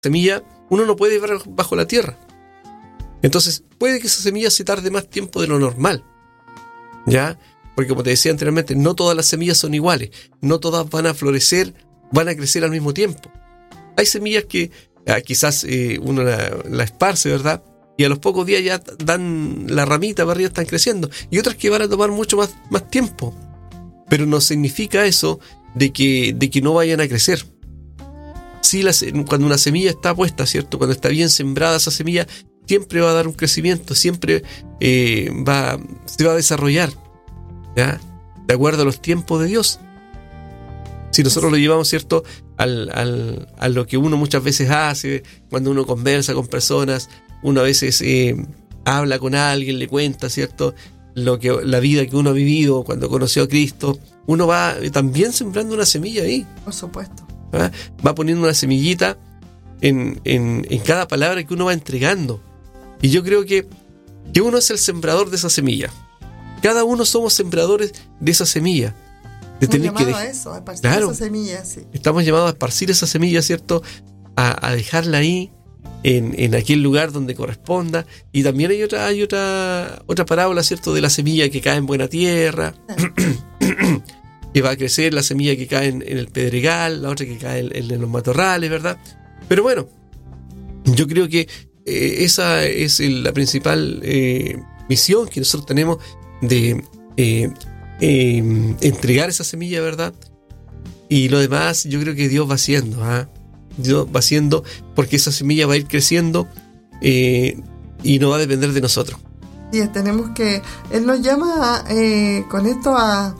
semilla uno no puede ver bajo la tierra. Entonces, puede que esa semilla se tarde más tiempo de lo normal, ¿ya? Porque como te decía anteriormente, no todas las semillas son iguales. No todas van a florecer, van a crecer al mismo tiempo. Hay semillas que quizás uno la esparce, ¿verdad? Y a los pocos días ya dan la ramita para arriba, están creciendo. Y otras que van a tomar mucho más tiempo. Pero no significa eso de que no vayan a crecer. Sí, cuando una semilla está puesta, ¿cierto? Cuando está bien sembrada esa semilla, siempre va a dar un crecimiento, siempre se va a desarrollar, ¿ya? De acuerdo a los tiempos de Dios. Si nosotros lo llevamos, ¿cierto?, a lo que uno muchas veces hace, cuando uno conversa con personas, uno a veces habla con alguien, le cuenta, ¿cierto?, la vida que uno ha vivido cuando conoció a Cristo, uno va también sembrando una semilla ahí. Por supuesto. ¿Ah? Va poniendo una semillita en cada palabra que uno va entregando. Y yo creo que uno es el sembrador de esa semilla. Cada uno somos sembradores de esa semilla. Estamos llamados a eso, a esparcir esa semilla. Sí. Estamos llamados a esparcir esa semilla, ¿cierto? A dejarla ahí, en aquel lugar donde corresponda. Y también hay otra parábola, ¿cierto?, de la semilla que cae en buena tierra, que va a crecer, la semilla que cae en el pedregal, la otra que cae en los matorrales, ¿verdad? Pero bueno, yo creo que esa es la principal misión que nosotros tenemos de entregar esa semilla, ¿verdad? Y lo demás yo creo que Dios va haciendo, Dios va haciendo, porque esa semilla va a ir creciendo y no va a depender de nosotros. Sí, tenemos que... Él nos llama con esto a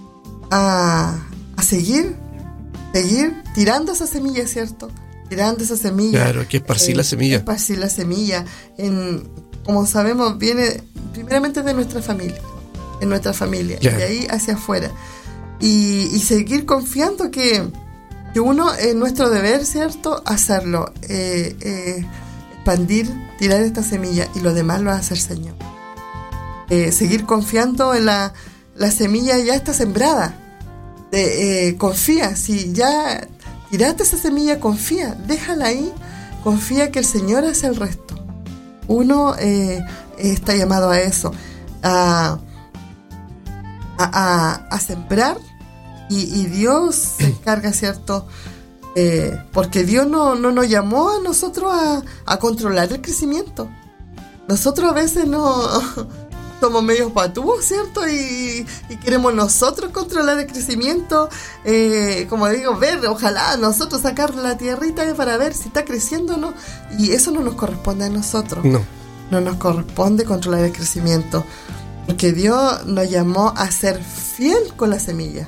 seguir tirando esa semilla, ¿cierto? Tirando esa semilla. Claro, hay que esparcir la semilla. Esparcir la semilla. Como sabemos, viene primeramente de nuestra familia. En nuestra familia. Claro. Y de ahí hacia afuera. Y seguir confiando que uno, es nuestro deber, ¿cierto?, hacerlo. Expandir, tirar esta semilla. Y lo demás lo va a hacer el Señor. Seguir confiando en la semilla ya está sembrada. Confía, si ya tiraste esa semilla, confía, déjala ahí, confía que el Señor hace el resto. Uno está llamado a eso, a sembrar, y Dios se encarga, ¿cierto? Porque Dios no nos llamó a nosotros a controlar el crecimiento. Nosotros a veces somos medios patúos, ¿cierto? Y queremos nosotros controlar el crecimiento, como digo, ojalá nosotros sacar la tierrita para ver si está creciendo o no. Y eso no nos corresponde a nosotros. No nos corresponde controlar el crecimiento, porque Dios nos llamó a ser fiel con la semilla.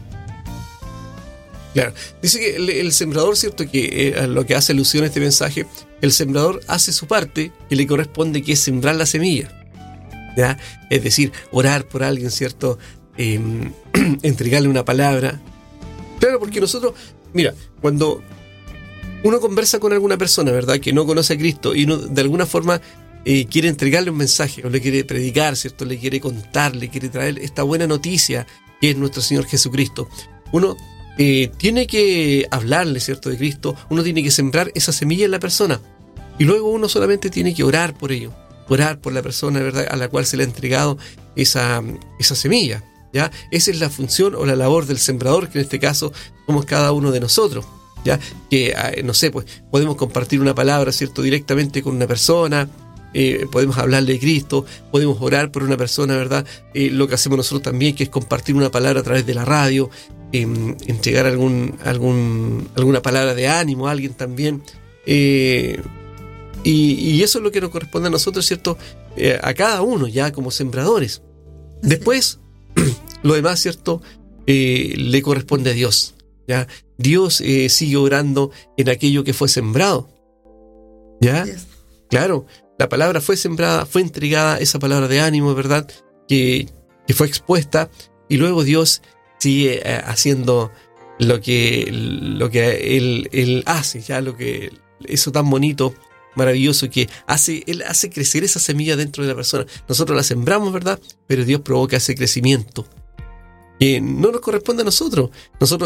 Claro, dice que el sembrador, ¿cierto?, que a lo que hace alusión a este mensaje, el sembrador hace su parte que le corresponde, que es sembrar la semilla, ¿ya? Es decir, orar por alguien, ¿cierto? Entregarle una palabra. Claro, porque nosotros, mira, cuando uno conversa con alguna persona, ¿verdad?, que no conoce a Cristo y uno de alguna forma quiere entregarle un mensaje, o le quiere predicar, ¿cierto?, le quiere contar, le quiere traer esta buena noticia que es nuestro Señor Jesucristo, uno tiene que hablarle, ¿cierto?, de Cristo. Uno tiene que sembrar esa semilla en la persona, y luego uno solamente tiene que orar por ello, orar por la persona, ¿verdad?, a la cual se le ha entregado esa semilla, ¿ya? Esa es la función o la labor del sembrador, que en este caso somos cada uno de nosotros, ¿ya? Que, no sé, pues podemos compartir una palabra, ¿cierto?, directamente con una persona, podemos hablarle de Cristo, podemos orar por una persona, ¿verdad? Lo que hacemos nosotros también, que es compartir una palabra a través de la radio, entregar alguna palabra de ánimo a alguien también, y eso es lo que nos corresponde a nosotros, ¿cierto?, a cada uno, ya como sembradores. Después, lo demás, ¿cierto?, le corresponde a Dios, ¿ya? Dios sigue obrando en aquello que fue sembrado, ¿ya? Claro, la palabra fue sembrada, fue entregada, esa palabra de ánimo, ¿verdad?, que fue expuesta, y luego Dios sigue haciendo lo que él hace, ya eso tan bonito, maravilloso, que él hace crecer esa semilla dentro de la persona. Nosotros la sembramos, ¿verdad?, pero Dios provoca ese crecimiento que no nos corresponde a nosotros. Nosotros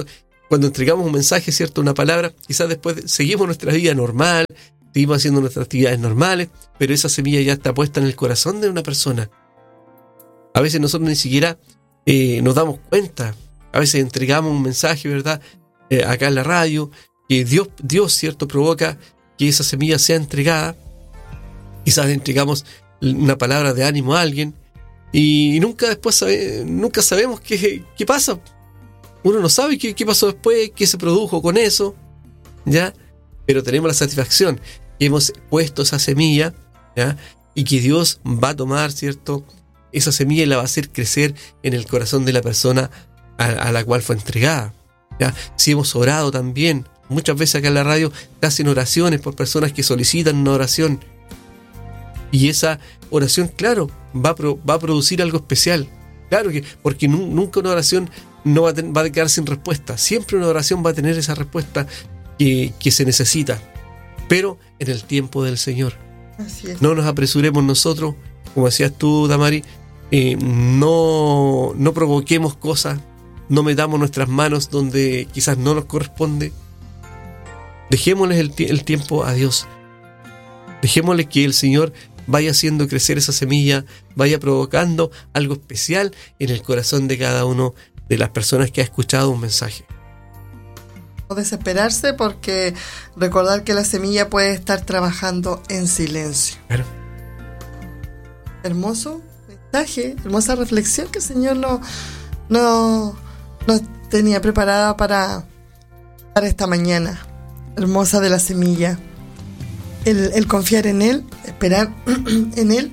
cuando entregamos un mensaje, ¿cierto? Una palabra, quizás después seguimos nuestra vida normal, seguimos haciendo nuestras actividades normales, pero esa semilla ya está puesta en el corazón de una persona. A veces nosotros ni siquiera nos damos cuenta. A veces entregamos un mensaje, ¿verdad? Acá en la radio, que Dios, ¿cierto? Provoca que esa semilla sea entregada. Quizás entregamos una palabra de ánimo a alguien y nunca sabemos qué pasa. Uno no sabe qué pasó después, qué se produjo con eso, ¿ya? Pero tenemos la satisfacción que hemos puesto esa semilla, ¿ya? Y que Dios va a tomar, ¿cierto? Esa semilla y la va a hacer crecer en el corazón de la persona a la cual fue entregada, ¿ya? Si hemos orado también, muchas veces acá en la radio te hacen oraciones por personas que solicitan una oración. Y esa oración, claro, va a producir algo especial. Claro que, porque nunca una oración no va a quedar sin respuesta. Siempre una oración va a tener esa respuesta que se necesita. Pero en el tiempo del Señor. Así es. No nos apresuremos nosotros, como decías tú, Damari, no provoquemos cosas, no metamos nuestras manos donde quizás no nos corresponde. Dejémosles el tiempo a Dios. Dejémosle que el Señor vaya haciendo crecer esa semilla, vaya provocando algo especial en el corazón de cada uno de las personas que ha escuchado un mensaje. No desesperarse, porque recordar que la semilla puede estar trabajando en silencio. Claro. Hermoso mensaje, hermosa reflexión que el Señor nos tenía preparada para esta mañana. Hermosa de la semilla. El confiar en Él, esperar en Él,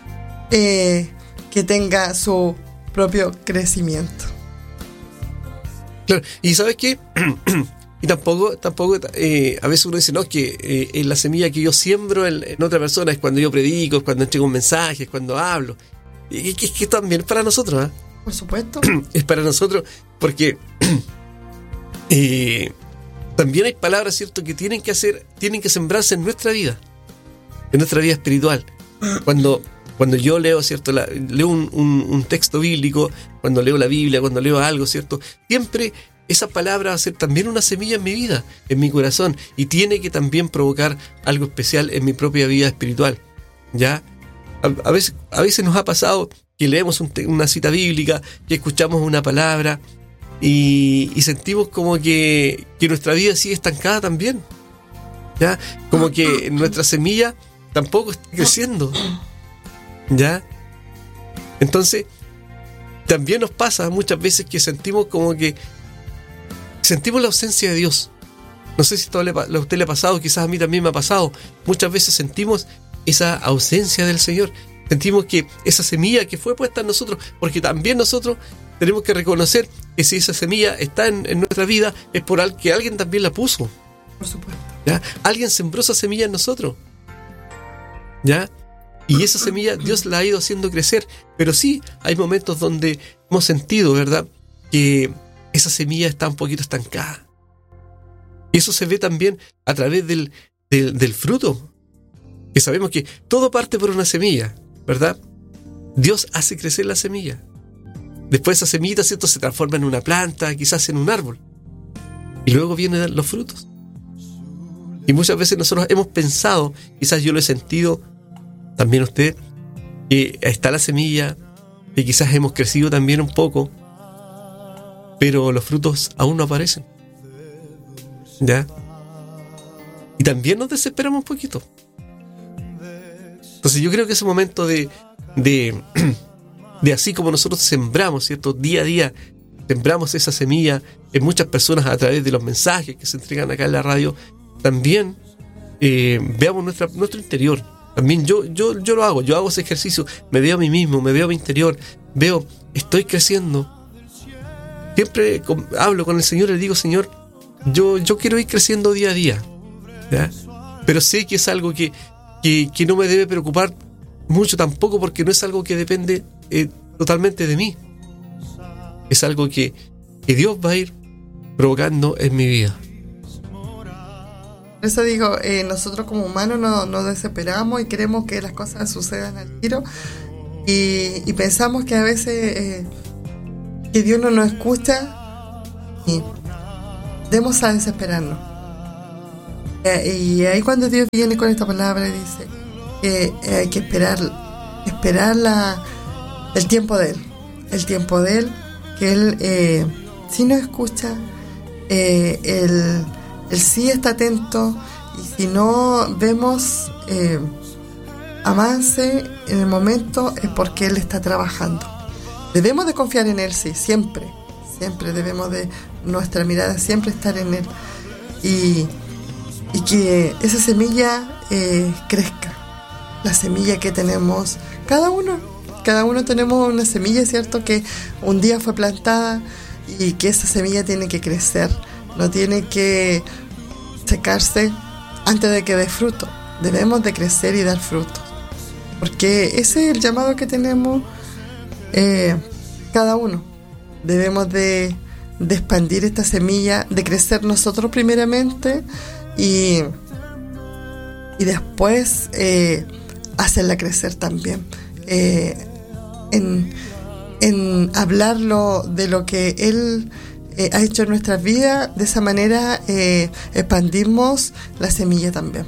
que tenga su propio crecimiento. Claro, y ¿sabes qué? Y tampoco a veces uno dice, no, que la semilla que yo siembro en otra persona es cuando yo predico, es cuando entrego un mensaje, es cuando hablo. Y que también es para nosotros, ¿eh? Por supuesto. Es para nosotros, porque también hay palabras, ¿cierto?, que tienen que sembrarse en nuestra vida espiritual. Cuando yo leo, ¿cierto?, leo un texto bíblico, cuando leo la Biblia, cuando leo algo, ¿cierto?, siempre esa palabra va a ser también una semilla en mi vida, en mi corazón, y tiene que también provocar algo especial en mi propia vida espiritual, ¿ya? A veces nos ha pasado que leemos una cita bíblica, que escuchamos una palabra y sentimos como que nuestra vida sigue estancada también, ¿ya? Como que nuestra semilla tampoco está creciendo, ¿ya? Entonces, también nos pasa muchas veces que sentimos como que sentimos la ausencia de Dios. No sé si a usted le ha pasado, quizás a mí también me ha pasado. Muchas veces sentimos esa ausencia del Señor. Sentimos que esa semilla que fue puesta en nosotros, porque también nosotros tenemos que reconocer que si esa semilla está en nuestra vida, es por que alguien también la puso. Por supuesto. ¿Ya? Alguien sembró esa semilla en nosotros, ¿ya? Y esa semilla Dios la ha ido haciendo crecer. Pero sí, hay momentos donde hemos sentido, ¿verdad?, que esa semilla está un poquito estancada. Y eso se ve también a través del fruto. Que sabemos que todo parte por una semilla, ¿verdad? Dios hace crecer la semilla. Después esa semillita, ¿cierto?, se transforma en una planta, quizás en un árbol. Y luego vienen los frutos. Y muchas veces nosotros hemos pensado, quizás yo lo he sentido, también usted, que está la semilla, que quizás hemos crecido también un poco, pero los frutos aún no aparecen, ¿ya? Y también nos desesperamos un poquito. Entonces yo creo que ese momento de así como nosotros sembramos, ¿cierto?, día a día, sembramos esa semilla en muchas personas a través de los mensajes que se entregan acá en la radio, también veamos nuestro interior. También yo lo hago, yo hago ese ejercicio, me veo a mí mismo, me veo a mi interior, estoy creciendo. Siempre hablo con el Señor y le digo, Señor, yo quiero ir creciendo día a día, ¿ya? Pero sé que es algo que no me debe preocupar mucho tampoco, porque no es algo que depende totalmente de mí. Es algo que Dios va a ir provocando en mi vida. Por eso digo, nosotros como humanos nos desesperamos y queremos que las cosas sucedan al tiro, y pensamos que a veces que Dios no nos escucha, Tendemos a desesperarnos. Y ahí cuando Dios viene con esta palabra y dice que hay que esperar el tiempo de Él, que Él sí nos escucha, Él sí está atento, y si no vemos avance en el momento es porque Él está trabajando. Debemos de confiar en Él, sí, siempre debemos de nuestra mirada siempre estar en Él, y que esa semilla crezca, la semilla que tenemos cada uno tenemos una semilla, ¿cierto?, que un día fue plantada, y que esa semilla tiene que crecer, no tiene que secarse antes de que dé fruto. Debemos de crecer y dar fruto, porque ese es el llamado que tenemos cada uno. Debemos de expandir esta semilla, de crecer nosotros primeramente, y después hacerla crecer también, en hablarlo de lo que Él ha hecho en nuestras vidas. De esa manera expandimos la semilla también.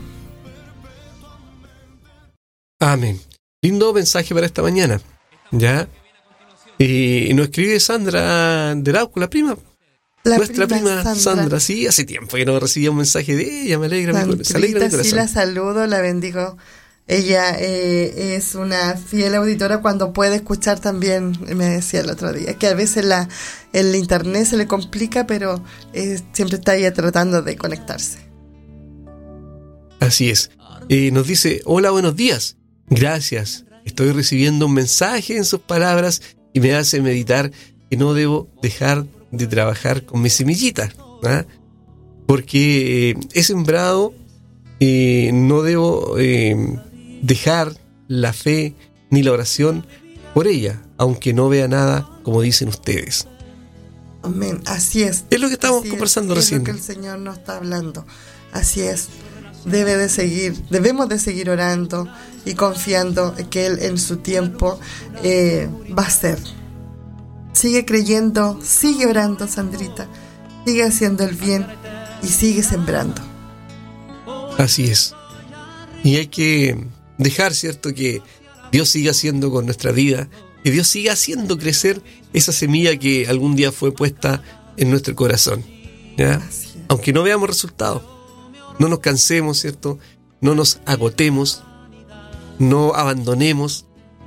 Amén. Lindo mensaje para esta mañana, ¿ya? Y nos escribe Sandra de Arauco, la prima. Nuestra prima Sandra, sí, hace tiempo que no recibía un mensaje de ella, me alegra mi corazón. Sí, la saludo, la bendigo. Ella es una fiel auditora cuando puede escuchar también. Me decía el otro día que a veces el internet se le complica, pero siempre está ella tratando de conectarse. Así es. Nos dice: hola, buenos días. Gracias. Estoy recibiendo un mensaje en sus palabras y me hace meditar que no debo dejar de trabajar con mis semillitas, ¿ah? Porque he sembrado, no debo dejar la fe ni la oración por ella, aunque no vea nada, como dicen ustedes. Amén, así es. Es lo que estamos conversando recién. Es lo que el Señor nos está hablando. Así es. Debemos de seguir orando y confiando que Él en su tiempo va a ser. Sigue creyendo, sigue orando, Sandrita, sigue haciendo el bien y sigue sembrando. Así es. Y hay que dejar, ¿cierto?, que Dios siga haciendo con nuestra vida, que Dios siga haciendo crecer esa semilla que algún día fue puesta en nuestro corazón, ¿ya? Aunque no veamos resultados, no nos cansemos, ¿cierto?, no nos agotemos, no abandonemos,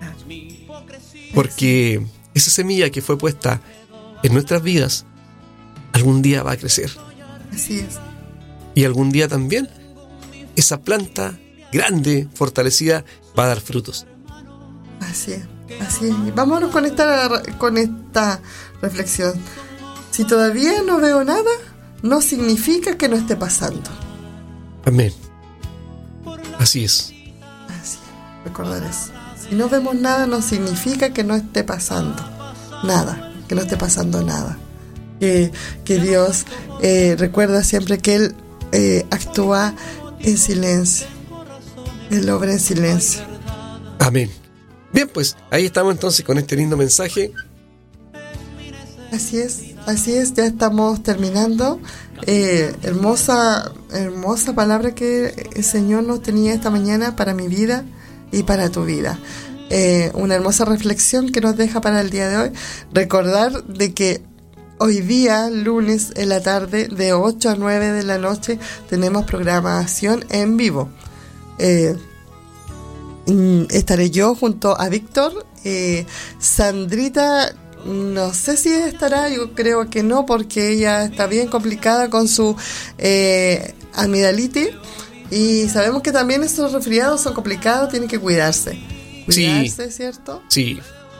porque esa semilla que fue puesta en nuestras vidas algún día va a crecer. Así es. Y algún día también esa planta grande, fortalecida, va a dar frutos. Así es. Vámonos con esta reflexión. Si todavía no veo nada, no significa que no esté pasando. Amén. Así es. Recordar eso. Si no vemos nada, no significa que no esté pasando nada, que no esté pasando nada. Que Dios recuerda siempre que Él actúa en silencio. Él obra en silencio. Amén. Bien, pues ahí estamos entonces con este lindo mensaje. Así es, ya estamos terminando. Hermosa palabra que el Señor nos tenía esta mañana para mi vida y para tu vida. Una hermosa reflexión que nos deja para el día de hoy. Recordar de que hoy día, lunes en la tarde, de 8 a 9 de la noche, tenemos programación en vivo. Estaré yo junto a Víctor. Sandrita, no sé si estará, yo creo que no, porque ella está bien complicada con su amigdalitis. Y sabemos que también estos resfriados son complicados, tienen que cuidarse. Sí, ¿cierto? Sí.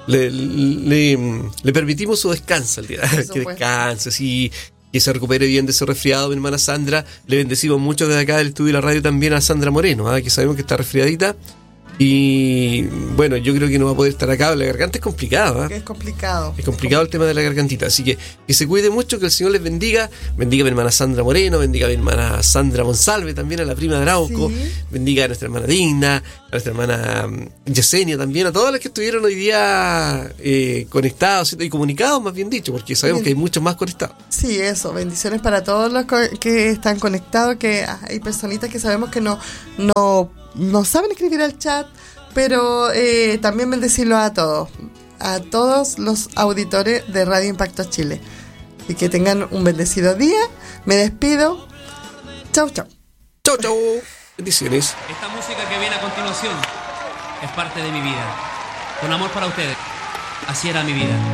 Le permitimos su descanso el día. Que descanse, sí, que se recupere bien de ese resfriado, mi hermana Sandra. Le bendecimos mucho desde acá del estudio de la radio también a Sandra Moreno, que sabemos que está resfriadita. Y bueno, yo creo que no va a poder estar acá. La garganta es complicada, ¿eh? Es complicado. Es complicado el tema de la gargantita. Así que se cuide mucho, que el Señor les bendiga. Bendiga a mi hermana Sandra Moreno, bendiga a mi hermana Sandra Monsalve, también a la prima de Arauco. Sí. Bendiga a nuestra hermana Digna, a nuestra hermana Yesenia también, a todas las que estuvieron hoy día conectados, ¿cierto? Y comunicados, más bien dicho, porque sabemos que hay muchos más conectados. Sí, eso, bendiciones para todos los que están conectados, que hay personitas que sabemos que no saben escribir al chat, pero también bendecirlo a todos los auditores de Radio Impacto Chile. Y que tengan un bendecido día. Me despido. Chau, chau. Chau, chau. Bendiciones. Esta música que viene a continuación es parte de mi vida. Con amor para ustedes. Así era mi vida.